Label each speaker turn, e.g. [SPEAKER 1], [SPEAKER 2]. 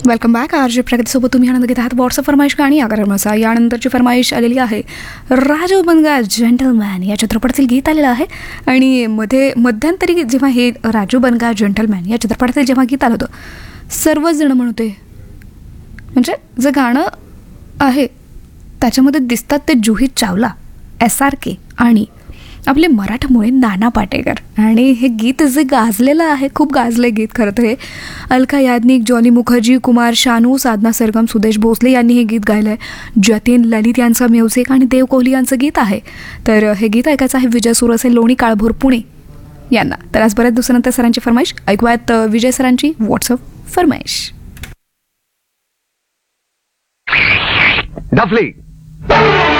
[SPEAKER 1] Welcome back. RJ प्रगतीसोबत तुम्ही आनंद घेत आहात. व्हॉट्सअप फरमाईश गाणी आगार मसा. यानंतरची फरमाईश आलेली आहे राजू बनगा जेंटलमॅन या चित्रपटातील गीत आलेलं आहे. आणि मध्यंतरी जेव्हा हे राजू बनगा जेंटलमॅन या चित्रपटातील जेव्हा गीत आलं होतं, सर्वच जण म्हणते म्हणजे जे गाणं आहे त्याच्यामध्ये दिसतात ते जुही चावला, SRK आणि आपले मराठमोळे नाना पाटेकर. आणि हे गीत जे गाजलेलं आहे, खूप गाजले गीत खरं तर हे. अलका याज्ञिक, जॉनी मुखर्जी, कुमार शानू, साधना सरगम, सुदेश भोसले यांनी हे गीत गायलं आहे. जतीन ललित यांचं म्युझिक आणि देव कोहली यांचं गीत आहे. तर हे गीत ऐकायचं आहे विजय सुरसे, लोणी, काळभोर, पुणे यांना. तर आज बऱ्याच दिवसानंतर सरांची फरमाईश ऐकूयात. विजय सरांची व्हॉट्सअप फरमाईश.
[SPEAKER 2] डफली